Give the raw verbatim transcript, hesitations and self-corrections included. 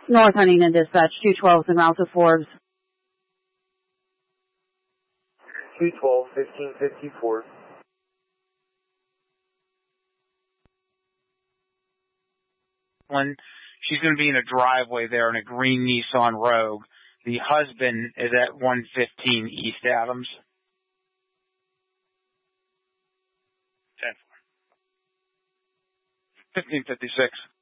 North Huntington Dispatch, two twelve en route to Forbes. two twelve, fifteen fifty-four. When she's going to be in a driveway there in a green Nissan Rogue. The husband is at one fifteen East Adams. ten four. fifteen fifty-six.